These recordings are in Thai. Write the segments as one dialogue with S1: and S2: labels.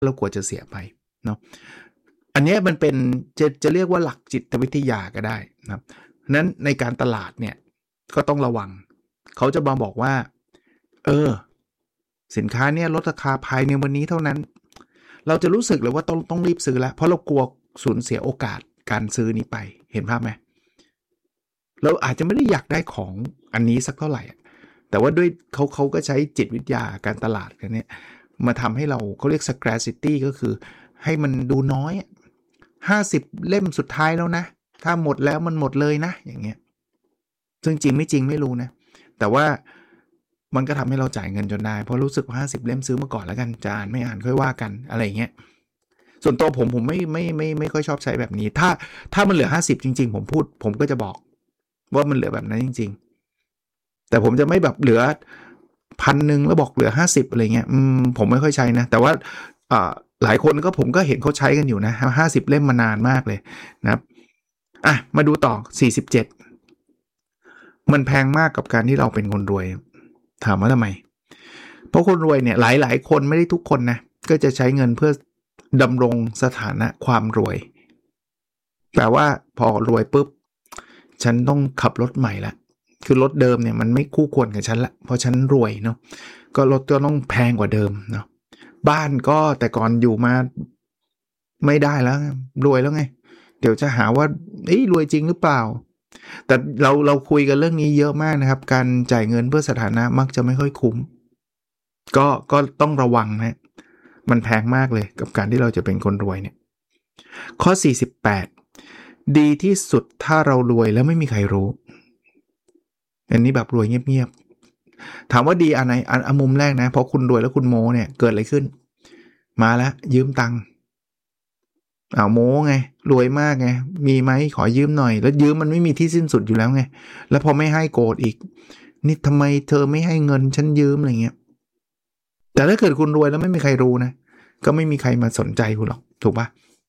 S1: เรากลัวจะเสียไปเนาะอันนี้มันเป็นจะเรียกว่าหลักจิตวิทยาก็ได้นะครับนั้นในการตลาดเนี่ยก็ต้องระวังเขาจะมาบอกว่าสินค้าเนี่ยลดราคาภายในวันนี้เท่านั้นเราจะรู้สึกเลยว่าต้องรีบซื้อแล้วเพราะเรากลัวสูญเสียโอกาสการซื้อนี้ไปเห็นภาพไหมเราอาจจะไม่ได้อยากได้ของอันนี้สักเท่าไหร่แต่ว่าด้วยเขาก็ใช้จิตวิทยาการตลาดกันเนี่ยมาทำให้เขาเรียก scarcity ก็คือให้มันดูน้อย50เล่มสุดท้ายแล้วนะถ้าหมดแล้วมันหมดเลยนะอย่างเงี้ยซึ่งจริงไม่จริงไม่รู้นะแต่ว่ามันก็ทำให้เราจ่ายเงินจนได้เพราะรู้สึกว่า50เล่มซื้อมาก่อนแล้วกันจะอ่านไม่อ่านค่อยว่ากันอะไรเงี้ยส่วนตัวผมไม่ค่อยชอบใช้แบบนี้ถ้ามันเหลือ50จริงๆผมก็จะบอกว่ามันเหลือแบบนั้นจริงๆแต่ผมจะไม่แบบเหลือ1,000แล้วบอกเหลือ50อะไรเงี้ยผมไม่ค่อยใช้นะแต่ว่าหลายคนผมก็เห็นเขาใช้กันอยู่นะ50เล่มมานานมากเลยนะครับมาดูต่อ47มันแพงมากกับการที่เราเป็นคนรวยถามว่าทำไมเพราะคนรวยเนี่ยหลายคนไม่ได้ทุกคนนะก็จะใช้เงินเพื่อดำรงสถานะความรวยแปลว่าพอรวยปุ๊บฉันต้องขับรถใหม่ละคือรถเดิมเนี่ยมันไม่คู่ควรกับฉันละเพราะฉันรวยเนาะก็รถก็ต้องแพงกว่าเดิมเนาะบ้านก็แต่ก่อนอยู่มาไม่ได้แล้วรวยแล้วไงเดี๋ยวจะหาว่ารวยจริงหรือเปล่าแต่เราคุยกันเรื่องนี้เยอะมากนะครับการจ่ายเงินเพื่อสถานะมักจะไม่ค่อยคุ้มก็ต้องระวังนะมันแพงมากเลยกับการที่เราจะเป็นคนรวยเนี่ยข้อ48ดีที่สุดถ้าเรารวยแล้วไม่มีใครรู้อันนี้แบบรวยเงียบๆถามว่าดีอันไหนอันมุมแรกนะพอคุณรวยแล้วคุณโม้เนี่ยเกิดอะไรขึ้นมาแล้วยืมตังค์โม้ไงรวยมากไงมีไหมขอยืมหน่อยแล้วยืมมันไม่มีที่สิ้นสุดอยู่แล้วไงแล้วพอไม่ให้โกรธอีกนี่ทำไมเธอไม่ให้เงินฉันยืมอะไรเงี้ยแต่ถ้าเกิดคุณรวยแล้วไม่มีใครรู้นะก็ไม่มีใครมาสนใจคุณหรอกถูกปะ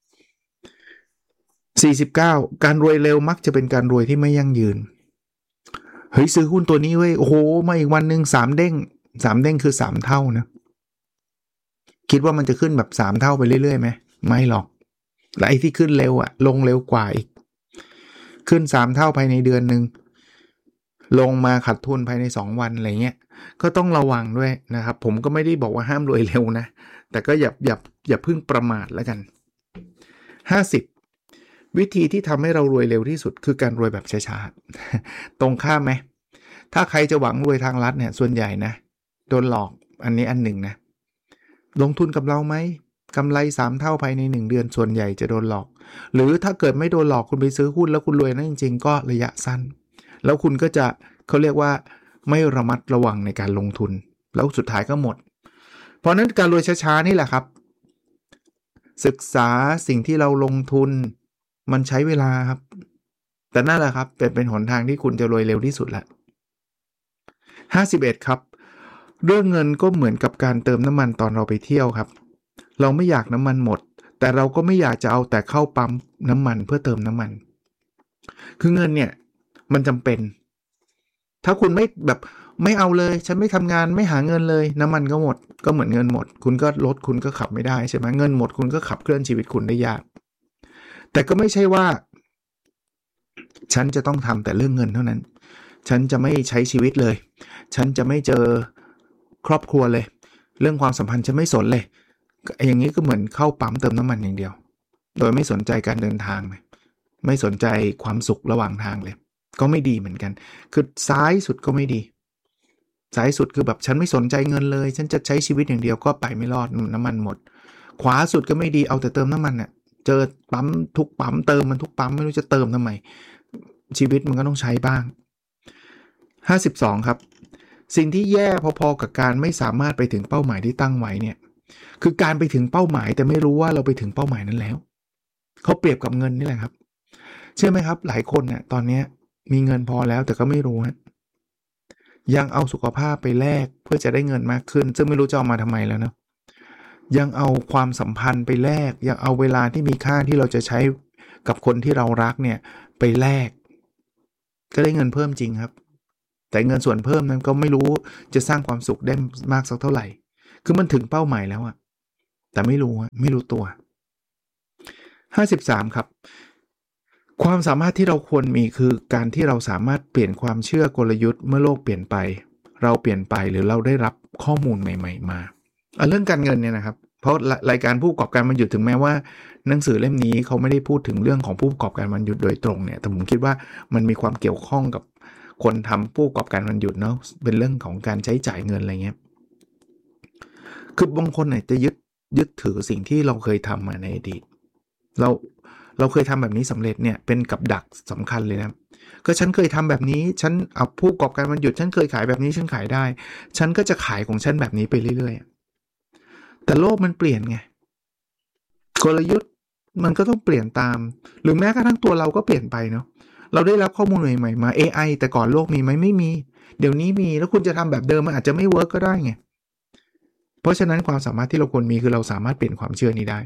S1: 49การรวยเร็วมักจะเป็นการรวยที่ไม่ยั่งยืนเฮ้ยซื้อหุ้นตัวนี้เว้ยโอ้โหมาอีกวันนึง3เด้งคือ3เท่านะคิดว่ามันจะขึ้นแบบ3เท่าไปเรื่อยๆไหมไม่หรอกและไอ้ที่ขึ้นเร็วลงเร็วกว่าอีกขึ้น3เท่าภายในเดือนนึงลงมาขาดทุนภายใน2วันอะไรเงี้ยก็ต้องระวังด้วยนะครับผมก็ไม่ได้บอกว่าห้ามรวยเร็วนะแต่ก็อย่าเพิ่งประมาทแล้วกัน50วิธีที่ทำให้เรารวยเร็วที่สุดคือการรวยแบบช้าๆตรงข้ามไหมถ้าใครจะหวังรวยทางลัดเนี่ยส่วนใหญ่นะโดนหลอกอันนี้อันหนึ่งนะลงทุนกับเราไหมกำไร3เท่าภายใน1เดือนส่วนใหญ่จะโดนหลอกหรือถ้าเกิดไม่โดนหลอกคุณไปซื้อหุ้นแล้วคุณรวยนะจริงๆก็ระยะสั้นแล้วคุณก็จะเขาเรียกว่าไม่ระมัดระวังในการลงทุนแล้วสุดท้ายก็หมดเพราะนั้นการรวยช้าๆนี่แหละครับศึกษาสิ่งที่เราลงทุนมันใช้เวลาครับแต่นั่นแหละครับเป็นหนทางที่คุณจะรวยเร็วที่สุดละ51ครับเรื่องเงินก็เหมือนกับการเติมน้ำมันตอนเราไปเที่ยวครับเราไม่อยากน้ำมันหมดแต่เราก็ไม่อยากจะเอาแต่เข้าปั๊มน้ำมันเพื่อเติมน้ำมันคือเงินเนี่ยมันจำเป็นถ้าคุณไม่เอาเลยฉันไม่ทำงานไม่หาเงินเลยน้ำมันก็หมดก็เหมือนเงินหมดคุณก็รถคุณก็ขับไม่ได้ใช่ไหมเงินหมดคุณก็ขับเคลื่อนชีวิตคุณได้ยากแต่ก็ไม่ใช่ว่าฉันจะต้องทำแต่เรื่องเงินเท่านั้นฉันจะไม่ใช้ชีวิตเลยฉันจะไม่เจอครอบครัวเลยเรื่องความสัมพันธ์ฉันไม่สนเลยอย่างนี้ก็เหมือนเข้าปั๊มเติมน้ำมันอย่างเดียวโดยไม่สนใจการเดินทางเลยไม่สนใจความสุขระหว่างทางเลยก็ไม่ดีเหมือนกันคือซ้ายสุดก็ไม่ดีซ้ายสุดคือแบบฉันไม่สนใจเงินเลยฉันจะใช้ชีวิตอย่างเดียวก็ไปไม่รอดน้ำมันหมดขวาสุดก็ไม่ดีเอาแต่เติมน้ำมันน่ะเจอปั๊มทุกปั๊มเติมมันทุกปั๊มไม่รู้จะเติมทำไมชีวิตมันก็ต้องใช้บ้าง52ครับสิ่งที่แย่พอๆกับการไม่สามารถไปถึงเป้าหมายที่ตั้งไว้เนี่ยคือการไปถึงเป้าหมายแต่ไม่รู้ว่าเราไปถึงเป้าหมายนั้นแล้วเขาเปรียบกับเงินนี่แหละครับเชื่อไหมครับหลายคนเนี่ยตอนนี้มีเงินพอแล้วแต่ก็ไม่รู้ยังเอาสุขภาพไปแลกเพื่อจะได้เงินมากขึ้นซึ่งไม่รู้จะเอามาทำไมแล้วนะยังเอาความสัมพันธ์ไปแลกยังเอาเวลาที่มีค่าที่เราจะใช้กับคนที่เรารักเนี่ยไปแลกก็ได้เงินเพิ่มจริงครับแต่เงินส่วนเพิ่มนั้นก็ไม่รู้จะสร้างความสุขได้มากสักเท่าไหร่คือมันถึงเป้าหมายแล้วแต่ไม่รู้ตัว53ครับความสามารถที่เราควรมีคือการที่เราสามารถเปลี่ยนความเชื่อกลยุทธ์เมื่อโลกเปลี่ยนไปเราเปลี่ยนไปหรือเราได้รับข้อมูลใหม่ๆมาเรื่องการเงินเนี่ยนะครับเพราะรายการผู้ประกอบการวันหยุดถึงแม้ว่าหนังสือเล่มนี้เขาไม่ได้พูดถึงเรื่องของผู้ประกอบการวันหยุดโดยตรงเนี่ยแต่ผมคิดว่ามันมีความเกี่ยวข้องกับคนทำผู้ประกอบการวันหยุดเนาะเป็นเรื่องของการใช้จ่ายเงินอะไรเงี้ยคือบางคนเนี่ยจะยึดถือสิ่งที่เราเคยทำมาในอดีตเราเคยทำแบบนี้สำเร็จเนี่ยเป็นกับดักสำคัญเลยนะก็ฉันเคยทำแบบนี้ฉันเอาผู้ประกอบการวันหยุดฉันเคยขายแบบนี้ฉันขายได้ฉันก็จะขายของฉันแบบนี้ไปเรื่อยๆแต่โลกมันเปลี่ยนไงกลยุทธ์มันก็ต้องเปลี่ยนตามหรือแม้กระทั่งตัวเราก็เปลี่ยนไปเนาะเราได้รับข้อมูลใหม่ๆมา AI แต่ก่อนโลกมีไหมไม่มีเดี๋ยวนี้มีแล้วคุณจะทำแบบเดิมมันอาจจะไม่เวิร์กก็ได้ไงเพราะฉะนั้นความสามารถที่เราควรมีคือเราสามารถเปลี่ยนความเชื่อนี้ได้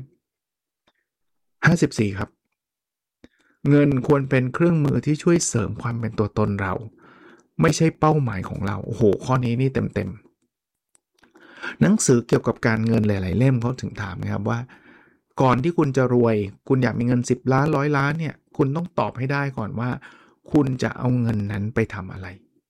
S1: 54ครับเงินควรเป็นเครื่องมือที่ช่วยเสริมความเป็นตัวตนเราไม่ใช่เป้าหมายของเราโอ้โหข้อนี้นี่เต็มหนังสือเกี่ยวกับการเงินหลายๆเล่มเขาถึงถามนะครับว่าก่อนที่คุณจะรวยคุณอยากมีเงิน10ล้าน100ล้านเนี่ยคุณต้องตอบให้ได้ก่อนว่าคุณจะเอาเงินนั้นไปทำอะไร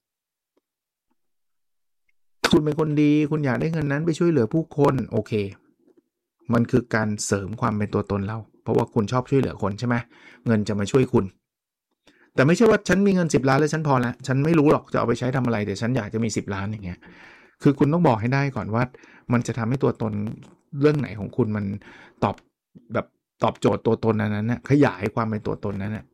S1: คุณเป็นคนดีคุณอยากได้เงินนั้นไปช่วยเหลือผู้คนโอเคมันคือการเสริมความเป็นตัวตนเราเพราะว่าคุณชอบช่วยเหลือคนใช่ไหมเงินจะมาช่วยคุณแต่ไม่ใช่ว่าฉันมีเงิน10ล้านแล้วฉันพอแล้วฉันไม่รู้หรอกจะเอาไปใช้ทำอะไรแต่ฉันอยากจะมี10ล้านอย่างเงี้ยคือคุณต้องบอกให้ได้ก่อนว่ามันจะทำให้ตัวตนเรื่องไหนของคุณมันตอบแบบตอบโจทย์ตัวตนนั้นนะขยายความเป็นตัวตนนั้นนะ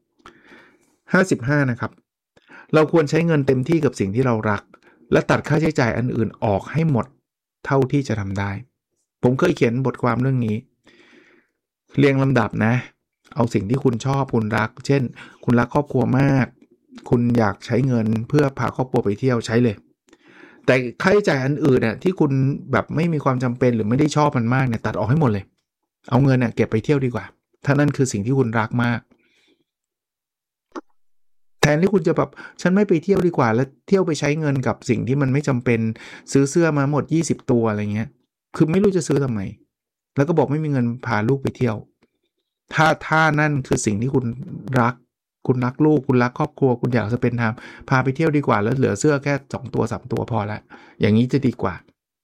S1: 55นะครับเราควรใช้เงินเต็มที่กับสิ่งที่เรารักและตัดค่าใช้จ่ายอันอื่นออกให้หมดเท่าที่จะทำได้ผมเคยเขียนบทความเรื่องนี้เรียงลำดับนะเอาสิ่งที่คุณชอบคุณรักเช่นคุณรักครอบครัวมากคุณอยากใช้เงินเพื่อพาครอบครัวไปเที่ยวใช้เลยแต่ค่าใช้จ่ายอันอื่นน่ะที่คุณแบบไม่มีความจำเป็นหรือไม่ได้ชอบมันมากเนี่ยตัดออกให้หมดเลยเอาเงินน่ะเก็บไปเที่ยวดีกว่าถ้านั่นคือสิ่งที่คุณรักมากแทนที่คุณจะแบบฉันไม่ไปเที่ยวดีกว่าแล้วเที่ยวไปใช้เงินกับสิ่งที่มันไม่จำเป็นซื้อเสื้อมาหมด20ตัวอะไรเงี้ยคือไม่รู้จะซื้อทำไมแล้วก็บอกไม่มีเงินพาลูกไปเที่ยวถ้านั่นคือสิ่งที่คุณรักคุณรักลูกคุณรักครอบครัวคุณอยากจะเป็นทำพาไปเที่ยวดีกว่าแล้วเหลือเสื้อแค่2ตัว3ตัวพอละอย่างนี้จะดีกว่า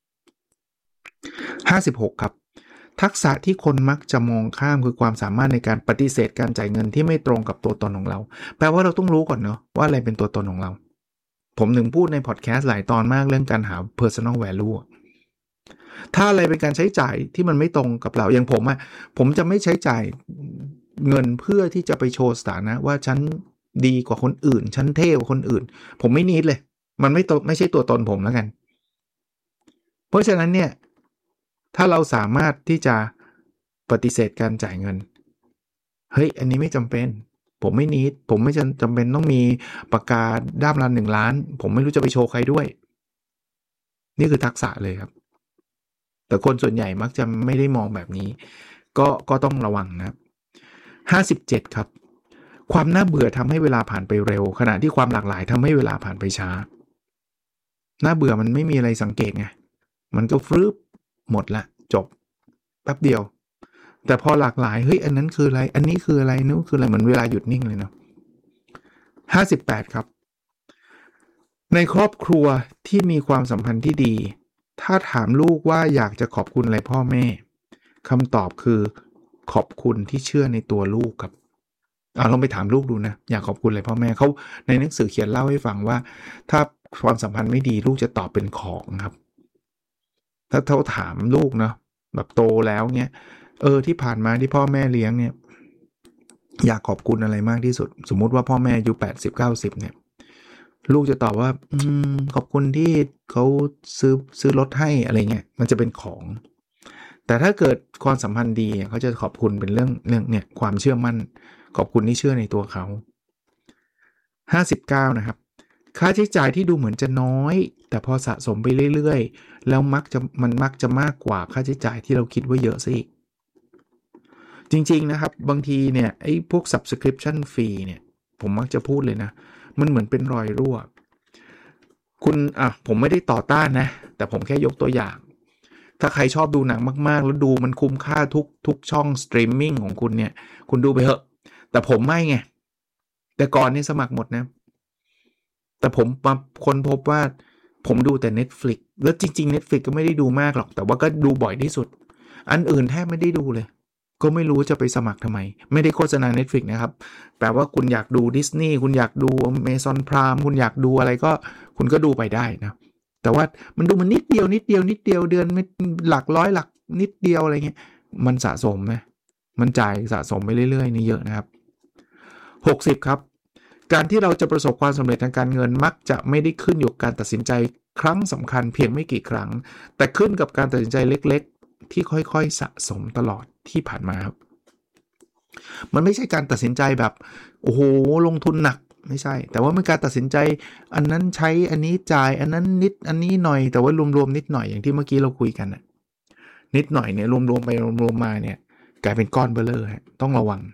S1: 56ครับทักษะที่คนมักจะมองข้ามคือความสามารถในการปฏิเสธการจ่ายเงินที่ไม่ตรงกับตัวตนของเราแปลว่าเราต้องรู้ก่อนเนาะว่าอะไรเป็นตัวตนของเราผมถึงพูดในพอดแคสต์หลายตอนมากเรื่องการหา personal value ถ้าอะไรเป็นการใช้จ่ายที่มันไม่ตรงกับเราอย่างผมจะไม่ใช้จ่ายเงินเพื่อที่จะไปโชว์สถานะว่าฉันดีกว่าคนอื่นฉันเท่กว่าคนอื่นผมไม่นิดเลยมันไม่ใช่ตัวตนผมแล้วกันเพราะฉะนั้นเนี่ยถ้าเราสามารถที่จะปฏิเสธการจ่ายเงินเฮ้ยอันนี้ไม่จำเป็นผมไม่นิดผมไม่จำเป็นต้องมีปากกาด้ามละ1ล้านผมไม่รู้จะไปโชว์ใครด้วยนี่คือทักษะเลยครับแต่คนส่วนใหญ่มักจะไม่ได้มองแบบนี้ก็ต้องระวังนะ57ครับความน่าเบื่อทำให้เวลาผ่านไปเร็วขณะที่ความหลากหลายทำให้เวลาผ่านไปช้าน่าเบื่อมันไม่มีอะไรสังเกตไงมันก็ฟรึบหมดละจบแป๊บเดียวแต่พอหลากหลายเฮ้ยอันนั้นคืออะไรอันนี้คืออะไรนู้นคืออะไรเหมือนเวลาหยุดนิ่งเลยเนาะ58ครับในครอบครัวที่มีความสัมพันธ์ที่ดีถ้าถามลูกว่าอยากจะขอบคุณอะไรพ่อแม่คำตอบคือขอบคุณที่เชื่อในตัวลูกครับลองไปถามลูกดูนะอยากขอบคุณอะไรพ่อแม่เขาในหนังสือเขียนเล่าให้ฟังว่าถ้าความสัมพันธ์ไม่ดีลูกจะตอบเป็นของครับถ้าเขาถามลูกเนาะแบบโตแล้วเนี้ยที่ผ่านมาที่พ่อแม่เลี้ยงเนี่ยอยากขอบคุณอะไรมากที่สุดสมมุติว่าพ่อแม่อายุ80-90เนี่ยลูกจะตอบว่าขอบคุณที่เขาซื้อรถให้อะไรเงี้ยมันจะเป็นของแต่ถ้าเกิดความสัมพันธ์ดีเขาจะขอบคุณเป็นเรื่องเนี่ยความเชื่อมั่นขอบคุณที่เชื่อในตัวเขา59นะครับค่าใช้จ่ายที่ดูเหมือนจะน้อยแต่พอสะสมไปเรื่อยๆแล้วมันมักจะมากกว่าค่าใช้จ่ายที่เราคิดว่าเยอะซะอีกจริงๆนะครับบางทีเนี่ยไอ้พวก subscription fee เนี่ยผมมักจะพูดเลยนะมันเหมือนเป็นรอยรั่วคุณผมไม่ได้ต่อต้านนะแต่ผมแค่ยกตัวอย่างถ้าใครชอบดูหนังมากๆแล้วดูมันคุ้มค่าทุกช่องสตรีมมิ่งของคุณเนี่ยคุณดูไปเถอะแต่ผมไม่ไงแต่ก่อนนี่สมัครหมดนะแต่ผมมาค้นพบว่าผมดูแต่ Netflix แล้วจริงๆ Netflix ก็ไม่ได้ดูมากหรอกแต่ว่าก็ดูบ่อยที่สุดอันอื่นแทบไม่ได้ดูเลยก็ไม่รู้จะไปสมัครทำไมไม่ได้โฆษณา Netflix นะครับแปลว่าคุณอยากดู Disney คุณอยากดู Amazon Prime คุณอยากดูอะไรก็คุณก็ดูไปได้นะแต่ว่ามันดูมันนิดเดียวเดือนไม่หลักร้อยหลักนิดเดียวอะไรเงี้ยมันสะสมไหมมันจ่ายสะสมไปเรื่อยๆนี่เยอะนะครับ60ครับการที่เราจะประสบความสำเร็จทางการเงินมักจะไม่ได้ขึ้นอยู่กับการตัดสินใจครั้งสำคัญเพียงไม่กี่ครั้งแต่ขึ้นกับการตัดสินใจเล็กๆที่ค่อยๆสะสมตลอดที่ผ่านมาครับมันไม่ใช่การตัดสินใจแบบโอ้โหลงทุนหนักไม่ใช่แต่ว่าเป็นการตัดสินใจอันนั้นใช้อันนี้จ่ายอันนั้นนิดอันนี้หน่อยแต่ว่ารวมๆนิดหน่อยอย่างที่เมื่อกี้เราคุยกันน่ะนิดหน่อยเนี่ยรวมๆไปรวมๆมาเนี่ยกลายเป็นก้อนเบ้อเร่อต้องระวัง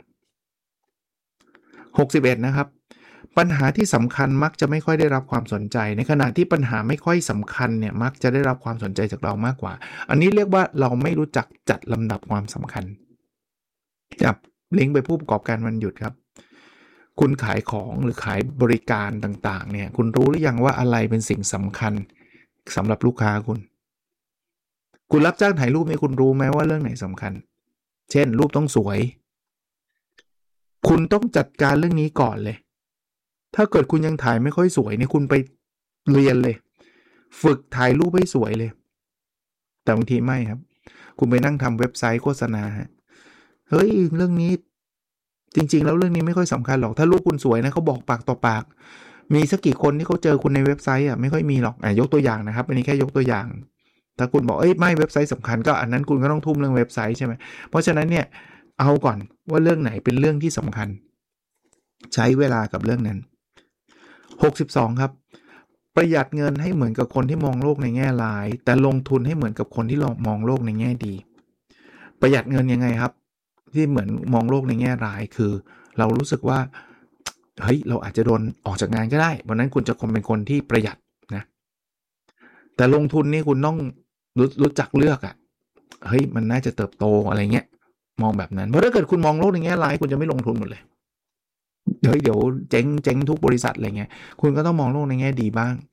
S1: 61นะครับปัญหาที่สำคัญมักจะไม่ค่อยได้รับความสนใจในขณะที่ปัญหาไม่ค่อยสำคัญเนี่ยมักจะได้รับความสนใจจากเรามากกว่าอันนี้เรียกว่าเราไม่รู้จักจัดลำดับความสำคัญจับลิงก์ไปผู้ประกอบการวันหยุดครับคุณขายของหรือขายบริการต่างๆเนี่ยคุณรู้หรือยังว่าอะไรเป็นสิ่งสำคัญสำหรับลูกค้าคุณรับจ้างถ่ายรูปเนี่ยคุณรู้ไหมว่าเรื่องไหนสำคัญเช่นรูปต้องสวยคุณต้องจัดการเรื่องนี้ก่อนเลยถ้าเกิดคุณยังถ่ายไม่ค่อยสวยเนี่ยคุณไปเรียนเลยฝึกถ่ายรูปให้สวยเลยแต่บางทีไม่ครับคุณไปนั่งทำเว็บไซต์โฆษณาเฮ้ยเรื่องนี้จริงๆแล้วเรื่องนี้ไม่ค่อยสำคัญหรอกถ้ารูปคุณสวยนะเขาบอกปากต่อปากมีสักกี่คนที่เขาเจอคุณในเว็บไซต์อ่ะไม่ค่อยมีหรอกยกตัวอย่างนะครับอันนี้แค่ยกตัวอย่างถ้าคุณบอกไม่เว็บไซต์สำคัญก็อันนั้นคุณก็ต้องทุ่มเรื่องเว็บไซต์ใช่ไหมเพราะฉะนั้นเนี่ยเอาก่อนว่าเรื่องไหนเป็นเรื่องที่สำคัญใช้เวลากับเรื่องนั้น62ครับประหยัดเงินให้เหมือนกับคนที่มองโลกในแง่ร้ายแต่ลงทุนให้เหมือนกับคนที่มองโลกในแง่ดีประหยัดเงินยังไงครับที่เหมือนมองโลกในแง่ร้ายคือเรารู้สึกว่าเฮ้ยเราอาจจะโดนออกจากงานก็ได้วันนั้นคุณจะเป็นคนที่ประหยัดนะแต่ลงทุนนี่คุณต้องรู้จักเลือกเฮ้ยมันน่าจะเติบโตอะไรเงี้ยมองแบบนั้นเพราะถ้าเกิดคุณมองโลกในแง่ร้ายคุณจะไม่ลงทุนหมดเลยเดี๋ยวเจ๊งทุกบริษัทอะไรเงี้ยคุณก็ต้องมองโลกในแง่ดีบ้าง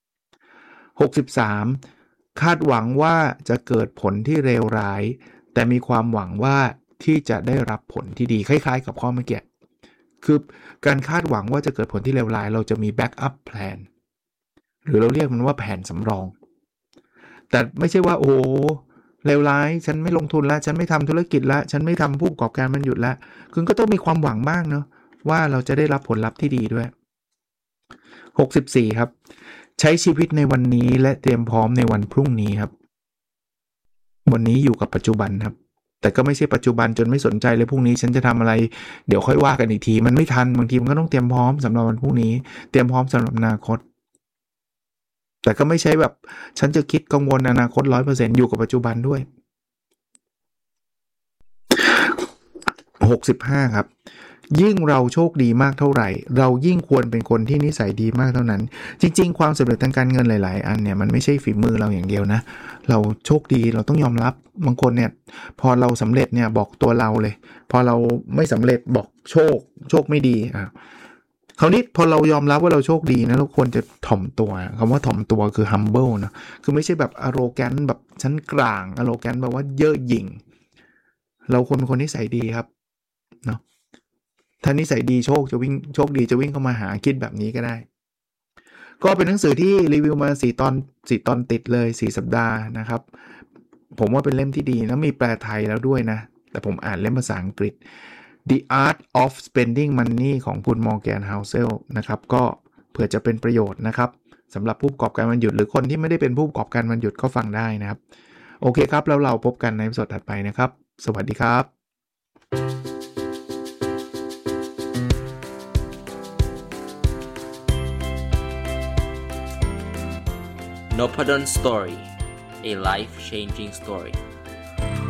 S1: 63คาดหวังว่าจะเกิดผลที่เลวร้ายแต่มีความหวังว่าที่จะได้รับผลที่ดีคล้ายๆกับข้อเมื่อกี้คือการคาดหวังว่าจะเกิดผลที่เลวร้ายเราจะมี backup plan หรือเราเรียกมันว่าแผนสำรองแต่ไม่ใช่ว่าโอ้เลวร้ายฉันไม่ลงทุนแล้วฉันไม่ทำธุรกิจแล้วฉันไม่ทำผู้ประกอบการมันหยุดแล้วคุณก็ต้องมีความหวังบ้างเนาะว่าเราจะได้รับผลลัพธ์ที่ดีด้วย64ครับใช้ชีวิตในวันนี้และเตรียมพร้อมในวันพรุ่งนี้ครับวันนี้อยู่กับปัจจุบันครับแต่ก็ไม่ใช่ปัจจุบันจนไม่สนใจเลยพรุ่งนี้ฉันจะทำอะไรเดี๋ยวค่อยว่ากันอีกทีมันไม่ทันบางทีมันก็ต้องเตรียมพร้อมสำหรับวันพรุ่งนี้เตรียมพร้อมสำหรับอนาคตแต่ก็ไม่ใช่แบบฉันจะคิดกังวลอนาคต 100% อยู่กับปัจจุบันด้วย65ครับยิ่งเราโชคดีมากเท่าไหร่เรายิ่งควรเป็นคนที่นิสัยดีมากเท่านั้นจริงๆความสำเร็จทางการเงินหลายๆอันเนี่ยมันไม่ใช่ฝีมือเราอย่างเดียวนะเราโชคดีเราต้องยอมรับบางคนเนี่ยพอเราสำเร็จเนี่ยบอกตัวเราเลยพอเราไม่สำเร็จบอกโชคไม่ดีคราวนี้พอเรายอมรับว่าเราโชคดีนะเราควรจะถ่อมตัวคำว่าถ่อมตัวคือ humble นะคือไม่ใช่แบบ arrogant แบบชั้นกลาง arrogant แบบว่าเย่อหยิ่งเราควรเป็นคนนิสัยดีครับเนาะถ้านิสัยดีโชคดีจะวิ่งเข้ามาหาคิดแบบนี้ก็ได้ก็เป็นหนังสือที่รีวิวมา4 ตอนติดเลย4 สัปดาห์นะครับผมว่าเป็นเล่มที่ดีแล้วมีแปลไทยแล้วด้วยนะแต่ผมอ่านเล่มภาษาอังกฤษ The Art of Spending Money ของคุณ Morgan Housel นะครับก็เผื่อจะเป็นประโยชน์นะครับสำหรับผู้ประกอบการวันหยุดหรือคนที่ไม่ได้เป็นผู้ประกอบการวันหยุดก็ฟังได้นะครับโอเคครับแล้วเราพบกันในตอนถัดไปนะครับสวัสดีครับ
S2: Nopadon Story, a life-changing story.